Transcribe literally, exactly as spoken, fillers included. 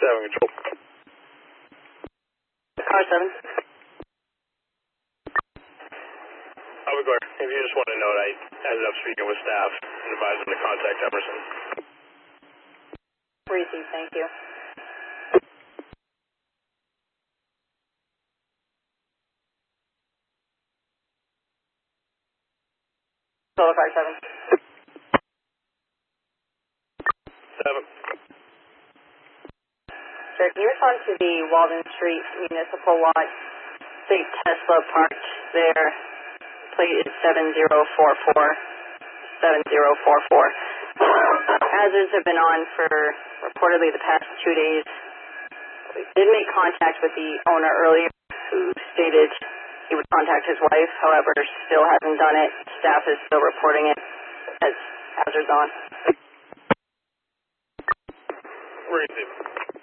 seven control. Car seven. Albuquerque, if you just want to note, I ended up speaking with staff and advised them to contact Emerson. Received, thank you. Solo car seven. seven. Sir, can you respond to the Walden Street Municipal Lot? Big Tesla parked there. Plate is seven zero four four. seven zero four four. Hazards have been on for reportedly the past two days. We did make contact with the owner earlier, who stated he would contact his wife, however, still hasn't done it. Staff is still reporting it as hazards on. Received.